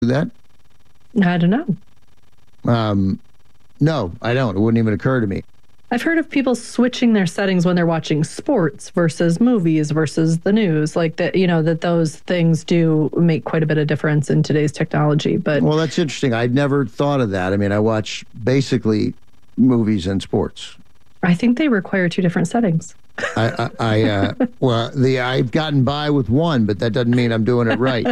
that? I don't know. No, I don't. It wouldn't even occur to me. I've heard of people switching their settings when they're watching sports versus movies versus the news, like that, that those things do make quite a bit of difference in today's technology. But Well, that's interesting. I'd never thought of that. I mean, I watch basically movies and sports. I think they require two different settings. I've gotten by with one, but that doesn't mean I'm doing it right.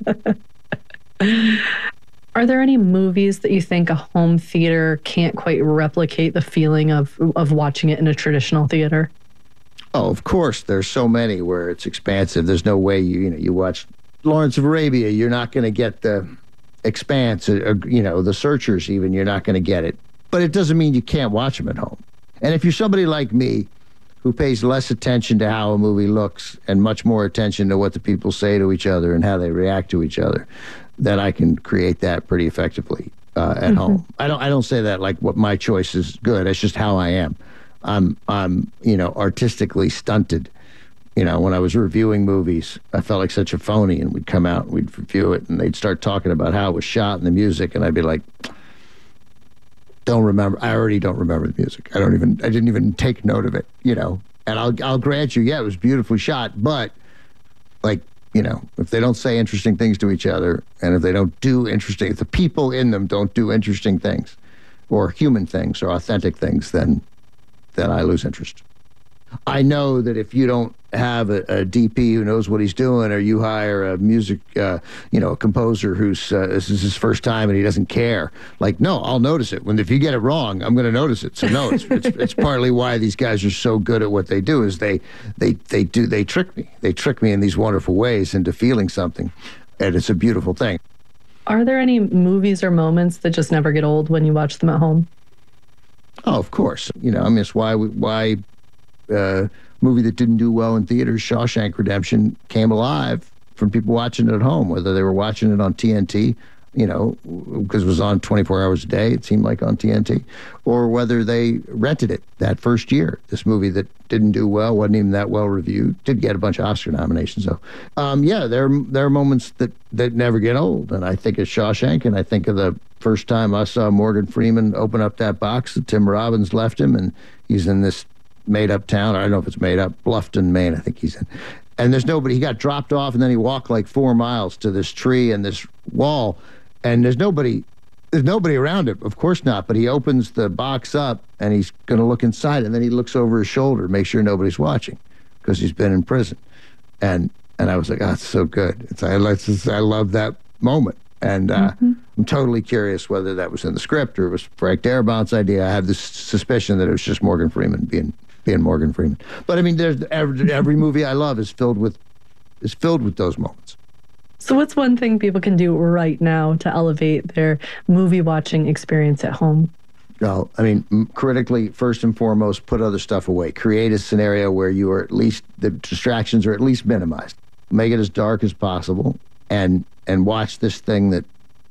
Are there any movies that you think a home theater can't quite replicate the feeling of watching it in a traditional theater? Oh, of course. There's so many where it's expansive. There's no way you watch Lawrence of Arabia, you're not going to get the expanse, the Searchers even, you're not going to get it. But it doesn't mean you can't watch them at home. And if you're somebody like me who pays less attention to how a movie looks and much more attention to what the people say to each other and how they react to each other, then I can create that pretty effectively at home. I don't say that like what my choice is good. It's just how I am. I'm artistically stunted. When I was reviewing movies, I felt like such a phony, and we'd come out and we'd review it, and they'd start talking about how it was shot and the music, and I'd be like, don't remember. I already don't remember the music. I didn't even take note of it, And I'll grant you, yeah, it was beautifully shot, but if they don't say interesting things to each other, and if the people in them don't do interesting things, or human things, or authentic things, then I lose interest. I know that if you don't have a DP who knows what he's doing, or you hire a music, a composer who's this is his first time and he doesn't care, no, I'll notice it. If you get it wrong, I'm going to notice it. So no, it's partly why these guys are so good at what they do is they trick me. They trick me in these wonderful ways into feeling something, and it's a beautiful thing. Are there any movies or moments that just never get old when you watch them at home? Oh, of course. It's why movie that didn't do well in theaters, Shawshank Redemption, came alive from people watching it at home, whether they were watching it on TNT, because it was on 24 hours a day, it seemed like on TNT, or whether they rented it that first year. This movie that didn't do well, wasn't even that well reviewed, did get a bunch of Oscar nominations, though. There are moments that never get old, and I think of Shawshank, and I think of the first time I saw Morgan Freeman open up that box that Tim Robbins left him, and he's in this made-up town. I don't know if it's made up. Bluffton, Maine, I think he's in. And there's nobody. He got dropped off, and then he walked 4 miles to this tree and this wall, and there's nobody around him. Of course not. But he opens the box up, and he's going to look inside, and then he looks over his shoulder, make sure nobody's watching, because he's been in prison. And I was like, oh, it's so good. I love that moment. And I'm totally curious whether that was in the script or it was Frank Darabont's idea. I have this suspicion that it was just Morgan Freeman being Morgan Freeman. But I mean, there's every movie I love is filled with those moments. So what's one thing people can do right now to elevate their movie watching experience at home? Well, I mean, critically, first and foremost, put other stuff away. Create a scenario where the distractions are at least minimized. Make it as dark as possible, and watch this thing that,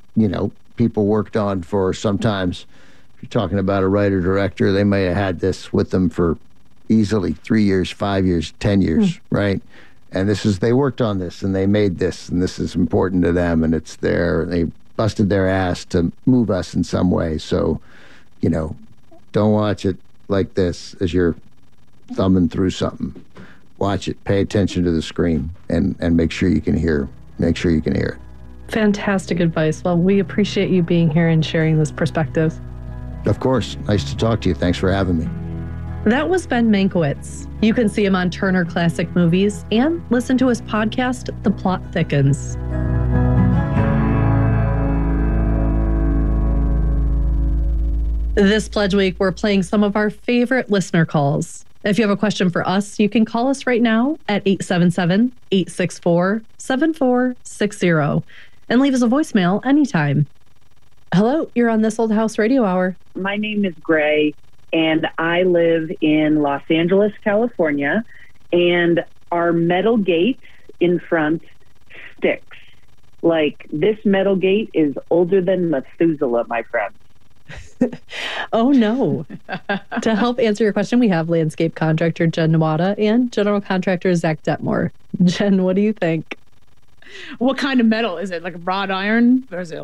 people worked on for sometimes. If you're talking about a writer-director, they may have had this with them for easily 3 years, 5 years, 10 years, right? And they worked on this, and they made this, and this is important to them, and it's there, and they busted their ass to move us in some way. So, don't watch it like this as you're thumbing through something. Watch it, pay attention to the screen, and make sure you can hear it. Fantastic advice. Well, we appreciate you being here and sharing this perspective. Of course. Nice to talk to you. Thanks for having me. That was Ben Mankiewicz. You can see him on Turner Classic Movies and listen to his podcast, The Plot Thickens. This Pledge Week, we're playing some of our favorite listener calls. If you have a question for us, you can call us right now at 877-864-7460 and leave us a voicemail anytime. Hello, you're on This Old House Radio Hour. My name is Gray, and I live in Los Angeles, California, and our metal gate in front sticks. This metal gate is older than Methuselah, my friend. Oh, no. To help answer your question, we have landscape contractor Jen Nawada and general contractor Zach Detmore. Jen, what do you think? What kind of metal is it? Like a wrought iron, or is it